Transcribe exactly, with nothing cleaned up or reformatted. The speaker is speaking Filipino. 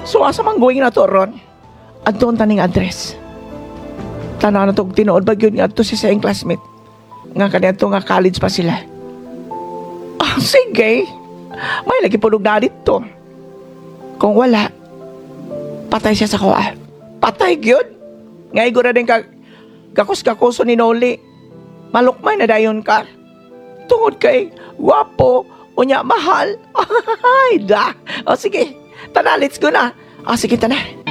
So asa man going na to ron? Adton taning address. Tanaw na tong tinuod ba yun nga to si sa iyong classmate. Nga kanito nga college pa sila. Ah, sige. May lagi punog na dito. Kung wala, patay siya sa kuha. Patay gyud. Nga igura din ka kakus-kakuso ni Noli. Malukmay na dayon ka. Tungod kay wapo, unya mahal. Ay da. O sige, tana, let's go na. O sige, tana.